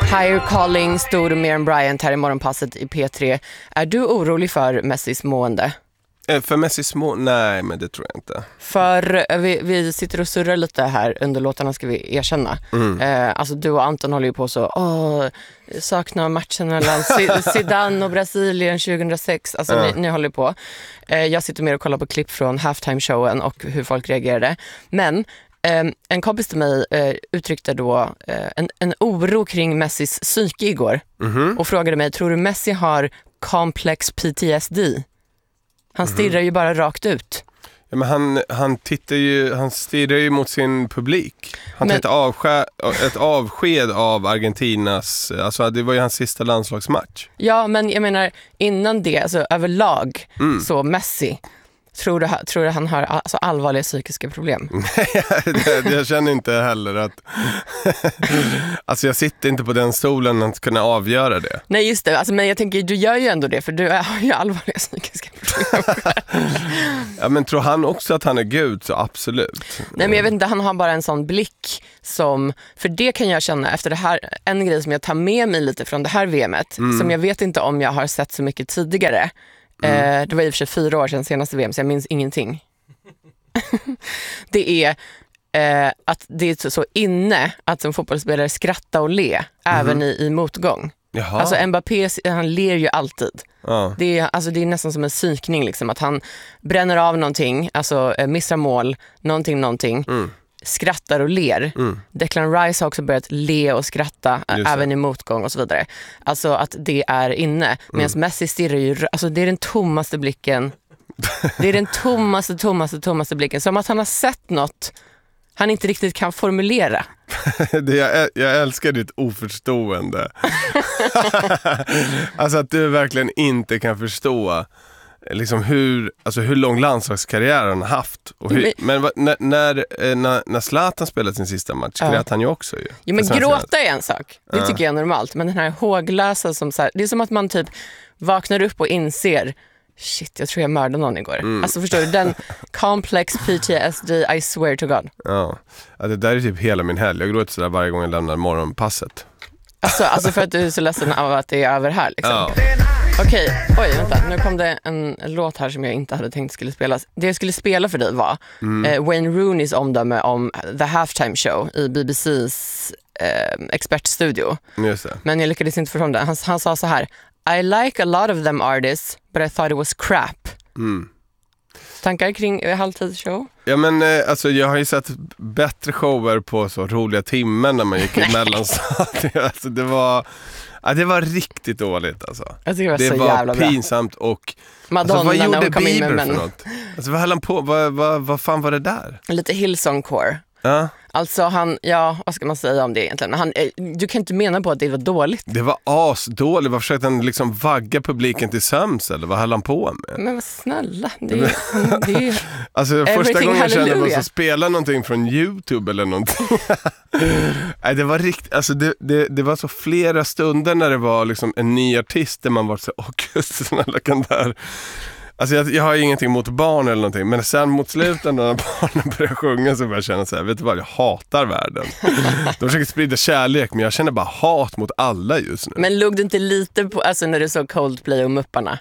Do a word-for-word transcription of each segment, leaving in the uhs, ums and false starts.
Higher Calling, stor mer än Bryant här i morgonpasset i P tre. Är du orolig för Messis mående? Eh, för Messis må... Nej, men det tror jag inte. För vi, vi sitter och surrar lite här under låtarna, ska vi erkänna. Mm. Eh, alltså du och Anton håller ju på så, åh, saknar matchen mellan Zidane och Brasilien tjugohundrasex. Alltså mm. ni, ni håller på. Eh, jag sitter mer och kollar på klipp från halftime-showen och hur folk reagerade. Men eh, en kompis till mig eh, uttryckte då eh, en, en oro kring Messis psyke igår. Mm-hmm. Och frågade mig, tror du Messi har complex P T S D? Han stirrar mm. ju bara rakt ut. Ja, men han, han tittar ju, han stirrar ju mot sin publik. Han tar ett, avsked, ett avsked av Argentinas, alltså det var ju hans sista landslagsmatch. Ja, men jag menar innan det, alltså överlag, mm. så Messi, tror du, tror du han har alltså allvarliga psykiska problem? Nej, det, jag känner inte heller att alltså jag sitter inte på den stolen att kunna avgöra det. Nej, just det, alltså, men jag tänker, du gör ju ändå det, för du har ju allvarliga psykiska problem. Ja, men tror han också att han är Gud, så absolut. Nej, men jag vet inte, han har bara en sån blick som, för det kan jag känna efter det här, en grej som jag tar med mig lite från det här V M:et, mm. som jag vet inte om jag har sett så mycket tidigare. Mm. Eh, det var i och för sig fyra år sedan senaste V M, så jag minns ingenting. Det är eh, att det är så, så inne att som fotbollsspelare skratta och le, mm. även i, i motgång. Jaha. Alltså Mbappé, han ler ju alltid. Ja. Det är, alltså, det är nästan som en psykning liksom, att han bränner av någonting, alltså eh, missar mål, någonting, någonting. Mm. Skrattar och ler. Mm. Declan Rice har också börjat le och skratta även i motgång och så vidare. Alltså att det är inne. Medan mm. Messi stirrar ju, alltså det är den tommaste blicken. Det är den tommaste, tommaste, tommaste blicken. Som att han har sett något han inte riktigt kan formulera. det, jag, jag älskar ditt oförstående. Alltså att du verkligen inte kan förstå liksom hur, alltså hur lång landslagskarriär han har haft. Och hur, men, men när, när, när, när Zlatan spelade sin sista match ja. grät han ju också ju. Jo, men gråta är en sak. Det ja. tycker jag är normalt. Men den här håglösa som så här, det är som att man typ vaknar upp och inser, shit, jag tror jag mördade någon igår. Mm. Alltså förstår du, den complex P T S D, I swear to God. Ja, ja det där är typ hela min helg. Jag gråter sådär varje gång jag lämnar morgonpasset. Alltså, alltså för att du är så ledsen av att det är över här liksom. Ja. Okej, oj vänta, nu kom det en låt här som jag inte hade tänkt skulle spelas. Det jag skulle spela för dig var mm. eh, Wayne Rooneys omdöme om The Halftime Show i B B C's eh, expertstudio. Just det. Men jag lyckades inte förstå det. Han, han sa så här: I like a lot of them artists, but I thought it was crap. Mm. Tankar kring halvtidsshow? Ja, men eh, alltså jag har ju sett bättre shower på så roliga timmen när man gick i mellanstadiet. Alltså det var... Ja, det var riktigt dåligt alltså. Jag tycker det var det så var jävla pinsamt bra. Och Madonna, alltså, vad gjorde kom Bieber in med, för något? Alltså vad höll han på? Vad, vad, vad fan var det där? Lite Hillsong-core. Ja. Alltså han, ja, vad ska man säga om det egentligen? Han, du kan inte mena på att det var dåligt. Det var asdåligt. Vad försökte han liksom vagga publiken till söms eller vad höll han på med? Men vad snälla. Det är, det är alltså första gången jag kände att man spela någonting från YouTube eller någonting. Nej, det var riktigt, alltså det, det, det var så flera stunder när det var liksom en ny artist där man var så, åh gud, snälla kan där. Alltså jag, jag har ingenting mot barn eller någonting, men sen mot slutet när barnen börjar sjunga så börjar jag känna så här, vet du vad, jag hatar världen. De försöker sprida kärlek, men jag känner bara hat mot alla just nu. Men låg du inte lite på, alltså när du såg Coldplay och Mupparna?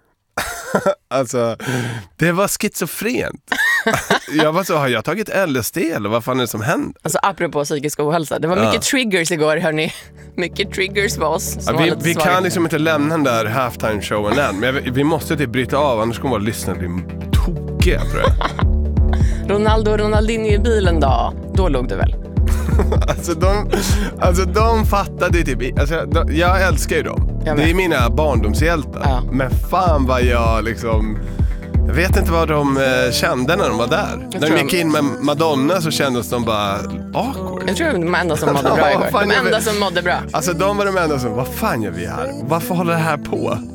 Alltså, det var schizofrent. Jag var så, har jag tagit L S D eller vad fan är det som händer? Alltså apropå psykisk ohälsa, det var mycket ja. triggers igår, hörni. Mycket triggers för oss. Ja, vi vi kan liksom inte lämna den där halftime-showen än, men vi, vi måste typ bryta av, annars kommer våra lyssnare bli tokiga, tror jag. Ronaldo och Ronaldinho i bilen då, då låg du väl? alltså, de, alltså de fattade typ, alltså, de, jag älskar ju dem. Det är mina barndomshjältar. Ja. Men fan vad jag liksom, jag vet inte vad de eh, kände när de var där. Jag när de gick in med Madonna så kändes de bara awkward. Jag tror de de enda som mådde bra igår. De enda som mådde bra. Alltså de var de enda som, vad fan gör vi här? Varför håller det här på?